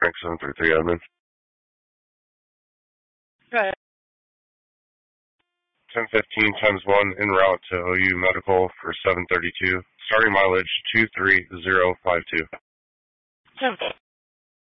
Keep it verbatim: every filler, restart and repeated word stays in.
Frank seven three three admin. Right. ten fifteen times one en route to O U Medical for seven thirty-two. Starting mileage two three zero five two. ten